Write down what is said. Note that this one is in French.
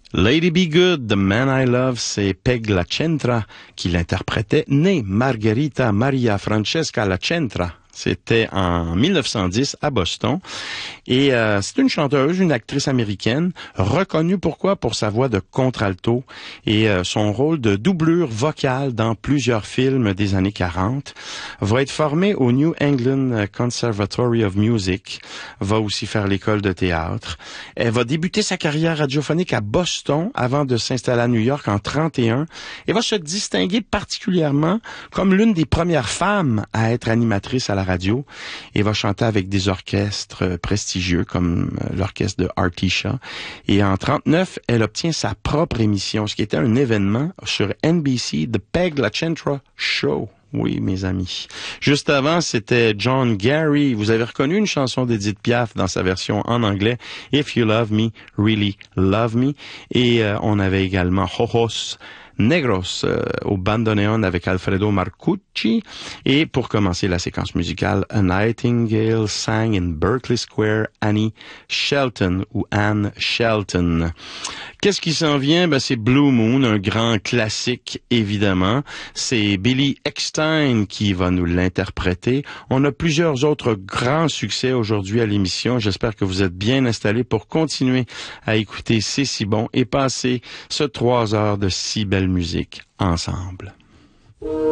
Lady Be Good, The Man I Love, c'est Peg LaCentra qui l'interprétait, née Margherita Maria Francesca LaCentra. C'était en 1910 à Boston. Et c'est une chanteuse, une actrice américaine, reconnue pourquoi? Pour sa voix de contralto et son rôle de doublure vocale dans plusieurs films des années 40. Va être formée au New England Conservatory of Music. Va aussi faire l'école de théâtre. Elle va débuter sa carrière radiophonique à Boston avant de s'installer à New York en 1931 et va se distinguer particulièrement comme l'une des premières femmes à être animatrice à la radio et va chanter avec des orchestres prestigieux comme l'orchestre de Artie Shaw. Et en 1939, elle obtient sa propre émission, ce qui était un événement sur NBC, The Peg LaCentra Show. Oui, mes amis. Juste avant, c'était John Gary. Vous avez reconnu une chanson d'Edith Piaf dans sa version en anglais, If You Love Me, Really Love Me. Et on avait également Ojos Negros au bandoneon avec Alfredo Marcucci. Et pour commencer la séquence musicale, A Nightingale sang in Berkeley Square, Annie Shelton ou Anne Shelton. Qu'est-ce qui s'en vient? Ben, c'est Blue Moon, un grand classique, évidemment. C'est Billy Eckstine qui va nous l'interpréter. On a plusieurs autres grands succès aujourd'hui à l'émission. J'espère que vous êtes bien installés pour continuer à écouter C'est si bon et passer ce 3 heures de si belle musique ensemble.